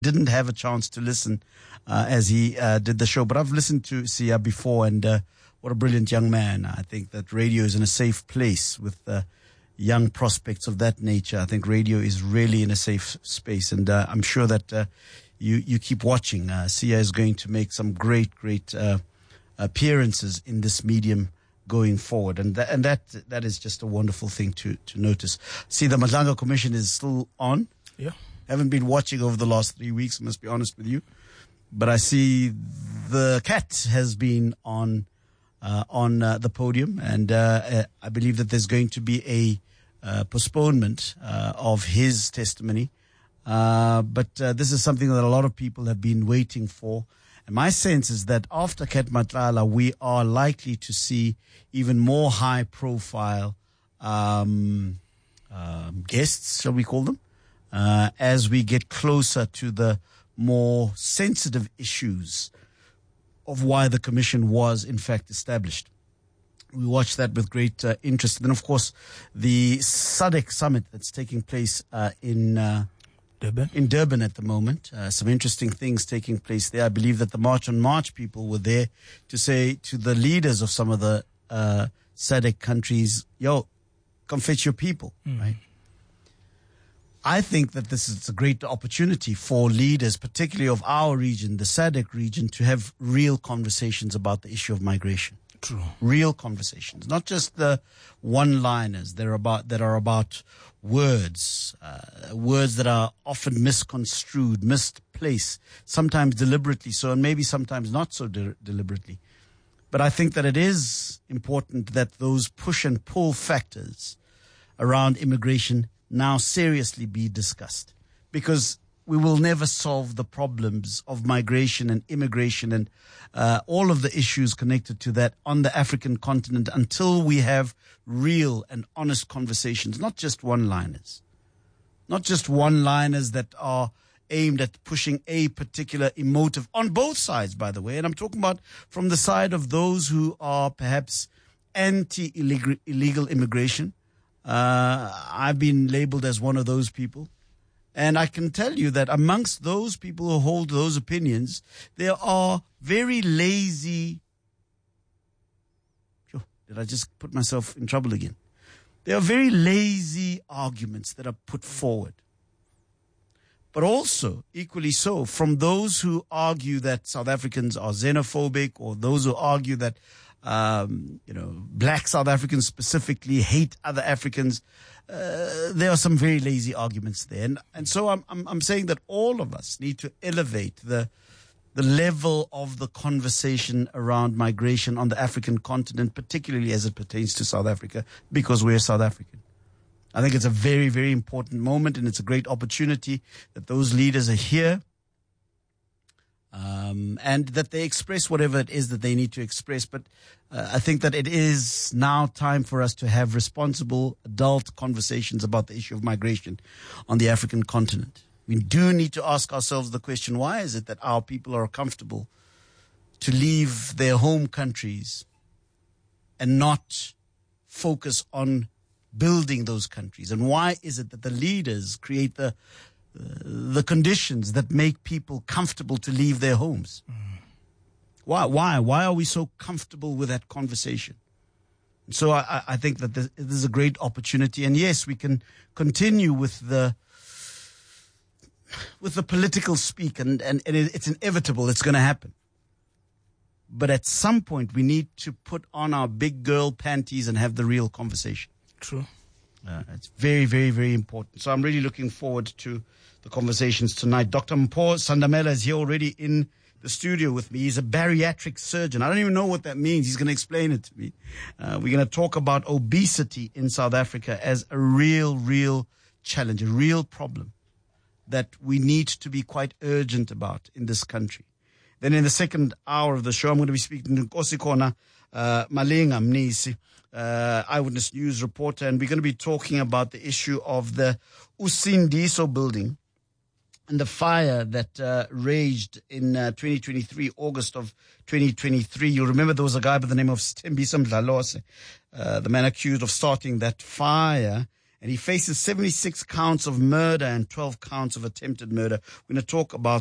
didn't have a chance to listen as he did the show, but I've listened to Sia before, and what a brilliant young man. I think that radio is in a safe place with young prospects of that nature. I think radio is really in a safe space, and I'm sure that you keep watching. Sia is going to make some great appearances in this medium going forward, and that is just a wonderful thing to notice. See, the Madlanga Commission is still on. Yeah. Haven't been watching over the last 3 weeks, I must be honest with you. But I see the cat has been on the podium, and I believe that there's going to be a postponement of his testimony. But this is something that a lot of people have been waiting for. And my sense is that after Cat Matlala, we are likely to see even more high-profile guests, shall we call them, as we get closer to the more sensitive issues of why the commission was, in fact, established. We watch that with great interest. And then, of course, the SADC summit that's taking place in Durban at the moment. Some interesting things taking place there. I believe that the March on March people were there to say to the leaders of some of the SADC countries, yo, come fetch your people, right? I think that this is a great opportunity for leaders, particularly of our region, the SADC region, to have real conversations about the issue of migration. True. Real conversations, not just the one-liners that are about words, words that are often misconstrued, misplaced, sometimes deliberately so, and maybe sometimes not so deliberately. But I think that it is important that those push and pull factors around immigration now seriously be discussed, because we will never solve the problems of migration and immigration and all of the issues connected to that on the African continent until we have real and honest conversations, not just one-liners. Not just one-liners that are aimed at pushing a particular emotive, on both sides, by the way. And I'm talking about from the side of those who are perhaps anti-illegal immigration. I've been labeled as one of those people. And I can tell you that amongst those people who hold those opinions, there are very lazy... Did I just put myself in trouble again? There are very lazy arguments that are put forward. But also, equally so, from those who argue that South Africans are xenophobic, or those who argue that black South Africans specifically hate other Africans. There are some very lazy arguments there. And so I'm saying that all of us need to elevate the level of the conversation around migration on the African continent, particularly as it pertains to South Africa, because we're South African. I think it's a very, very important moment, and it's a great opportunity that those leaders are here. And that they express whatever it is that they need to express. But I think that it is now time for us to have responsible adult conversations about the issue of migration on the African continent. We do need to ask ourselves the question, why is it that our people are comfortable to leave their home countries and not focus on building those countries? And why is it that the leaders create the conditions that make people comfortable to leave their homes? Why are we so comfortable with that conversation? So I think that this is a great opportunity. And yes, we can continue with the political speak, and it's inevitable. It's going to happen. But at some point, we need to put on our big girl panties and have the real conversation. True. It's very, very, very important. So I'm really looking forward to the conversations tonight. Dr. Mpho Sandamela is here already in the studio with me. He's a bariatric surgeon. I don't even know what that means. He's going to explain it to me. We're going to talk about obesity in South Africa as a real challenge, a real problem that we need to be quite urgent about in this country. Then in the second hour of the show, I'm going to be speaking to Nkosi Malinga Mnisi, Eyewitness News reporter, and we're going to be talking about the issue of the Usindiso building and the fire that raged in 2023, August of 2023. You'll remember there was a guy by the name of Stembisa Mdlalose, the man accused of starting that fire. and he faces 76 counts of murder and 12 counts of attempted murder. We're going to talk about